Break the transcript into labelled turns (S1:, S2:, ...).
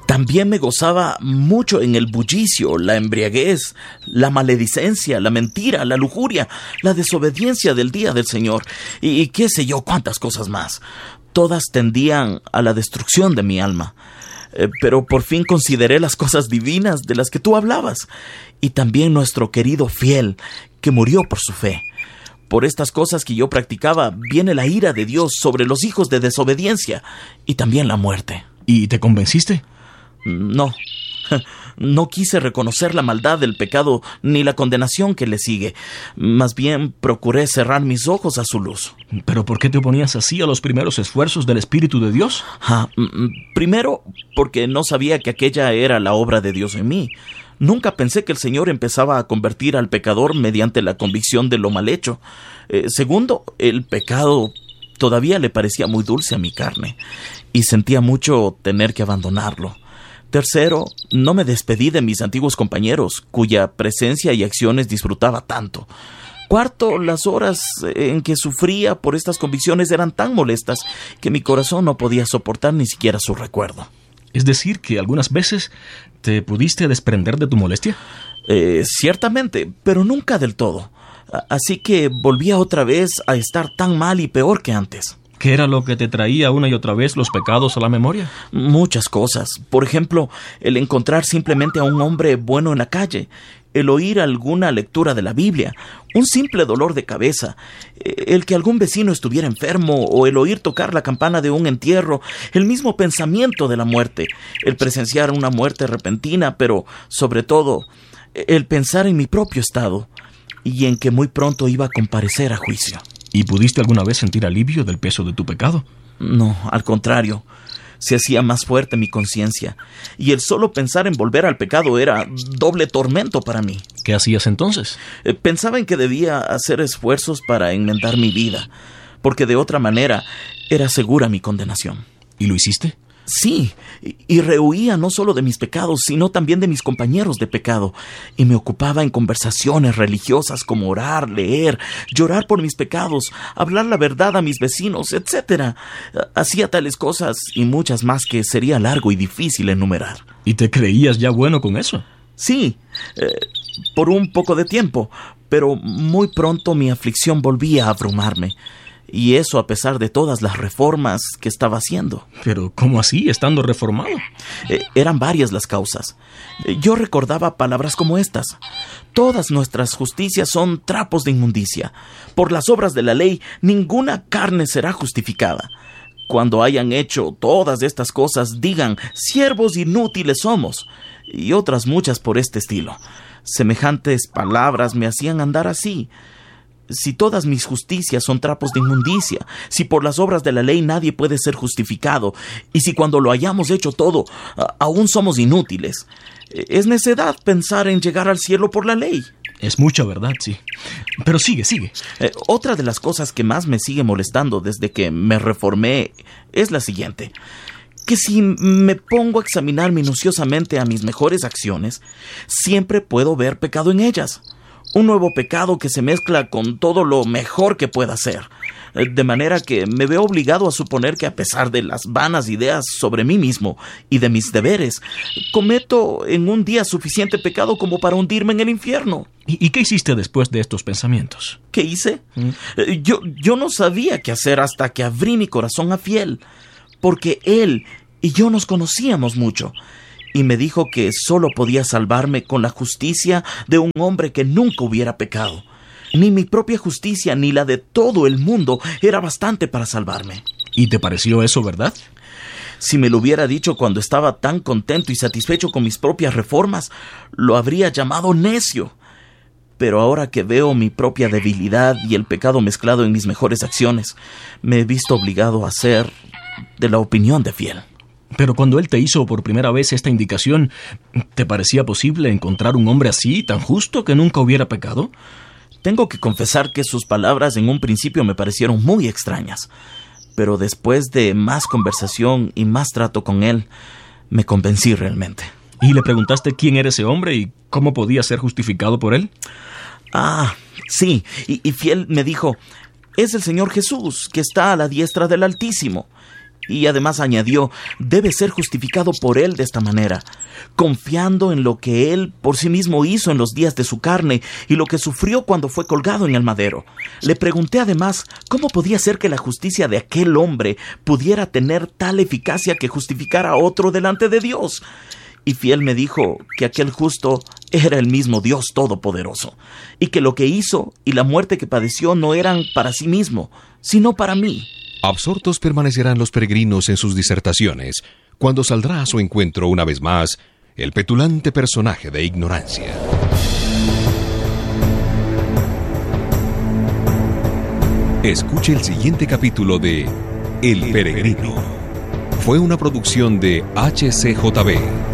S1: También me gozaba mucho en el bullicio, la embriaguez, la maledicencia, la mentira, la lujuria, la desobediencia del día del Señor y qué sé yo cuántas cosas más. Todas tendían a la destrucción de mi alma. Pero por fin consideré las cosas divinas de las que tú hablabas y también nuestro querido fiel que murió por su fe. Por estas cosas que yo practicaba viene la ira de Dios sobre los hijos de desobediencia y también la muerte.
S2: ¿Y te convenciste?
S1: No. No quise reconocer la maldad del pecado ni la condenación que le sigue. Más bien procuré cerrar mis ojos a su luz.
S2: ¿Pero por qué te oponías así a los primeros esfuerzos del Espíritu de Dios?
S1: Primero, porque no sabía que aquella era la obra de Dios en mí. Nunca pensé que el Señor empezaba a convertir al pecador mediante la convicción de lo mal hecho. Segundo, el pecado todavía le parecía muy dulce a mi carne y sentía mucho tener que abandonarlo. Tercero, no me despedí de mis antiguos compañeros, cuya presencia y acciones disfrutaba tanto. Cuarto, las horas en que sufría por estas convicciones eran tan molestas que mi corazón no podía soportar ni siquiera su recuerdo.
S2: ¿Es decir, que algunas veces te pudiste desprender de tu molestia?
S1: Ciertamente, pero nunca del todo. Así que volvía otra vez a estar tan mal y peor que antes.
S2: ¿Qué era lo que te traía una y otra vez los pecados a la memoria?
S1: Muchas cosas. Por ejemplo, el encontrar simplemente a un hombre bueno en la calle, el oír alguna lectura de la Biblia, un simple dolor de cabeza, el que algún vecino estuviera enfermo o el oír tocar la campana de un entierro, el mismo pensamiento de la muerte, el presenciar una muerte repentina, pero sobre todo el pensar en mi propio estado y en que muy pronto iba a comparecer a juicio.
S2: ¿Y pudiste alguna vez sentir alivio del peso de tu pecado?
S1: No, al contrario. Se hacía más fuerte mi conciencia, y el solo pensar en volver al pecado era doble tormento para mí.
S2: ¿Qué hacías entonces?
S1: Pensaba en que debía hacer esfuerzos para enmendar mi vida, porque de otra manera era segura mi condenación.
S2: ¿Y lo hiciste?
S1: Sí, y rehuía no solo de mis pecados, sino también de mis compañeros de pecado, y me ocupaba en conversaciones religiosas como orar, leer, llorar por mis pecados, hablar la verdad a mis vecinos, etc. Hacía tales cosas y muchas más que sería largo y difícil enumerar.
S2: ¿Y te creías ya bueno con eso?
S1: Sí, por un poco de tiempo, pero muy pronto mi aflicción volvía a abrumarme. Y eso a pesar de todas las reformas que estaba haciendo.
S2: ¿Pero cómo así, estando reformado?
S1: Eran varias las causas. Yo recordaba palabras como estas: todas nuestras justicias son trapos de inmundicia. Por las obras de la ley, ninguna carne será justificada. Cuando hayan hecho todas estas cosas, digan: siervos inútiles somos. Y otras muchas por este estilo. Semejantes palabras me hacían andar así. Si todas mis justicias son trapos de inmundicia, si por las obras de la ley nadie puede ser justificado, y si cuando lo hayamos hecho todo, aún somos inútiles, es necedad pensar en llegar al cielo por la ley.
S2: Es mucha verdad, sí. Pero sigue.
S1: Otra de las cosas que más me sigue molestando desde que me reformé es la siguiente: que si me pongo a examinar minuciosamente a mis mejores acciones, siempre puedo ver pecado en ellas. Un nuevo pecado que se mezcla con todo lo mejor que pueda hacer. De manera que me veo obligado a suponer que a pesar de las vanas ideas sobre mí mismo y de mis deberes, cometo en un día suficiente pecado como para hundirme en el infierno.
S2: ¿Y qué hiciste después de estos pensamientos?
S1: ¿Qué hice? Yo no sabía qué hacer hasta que abrí mi corazón a Fiel, porque él y yo nos conocíamos mucho. Y me dijo que solo podía salvarme con la justicia de un hombre que nunca hubiera pecado. Ni mi propia justicia ni la de todo el mundo era bastante para salvarme.
S2: ¿Y te pareció eso verdad?
S1: Si me lo hubiera dicho cuando estaba tan contento y satisfecho con mis propias reformas, lo habría llamado necio. Pero ahora que veo mi propia debilidad y el pecado mezclado en mis mejores acciones, me he visto obligado a ser de la opinión de Fiel.
S2: Pero cuando él te hizo por primera vez esta indicación, ¿te parecía posible encontrar un hombre así, tan justo, que nunca hubiera pecado?
S1: Tengo que confesar que sus palabras en un principio me parecieron muy extrañas, pero después de más conversación y más trato con él, me convencí realmente.
S2: ¿Y le preguntaste quién era ese hombre y cómo podía ser justificado por él?
S1: Sí, y Fiel me dijo: es el Señor Jesús, que está a la diestra del Altísimo. Y además añadió, debe ser justificado por él de esta manera, confiando en lo que él por sí mismo hizo en los días de su carne y lo que sufrió cuando fue colgado en el madero. Le pregunté además cómo podía ser que la justicia de aquel hombre pudiera tener tal eficacia que justificara a otro delante de Dios. Y Fiel me dijo que aquel justo era el mismo Dios Todopoderoso, y que lo que hizo y la muerte que padeció no eran para sí mismo, sino para mí.
S3: Absortos permanecerán los peregrinos en sus disertaciones, cuando saldrá a su encuentro una vez más el petulante personaje de ignorancia. Escuche el siguiente capítulo de El Peregrino. Fue una producción de HCJB.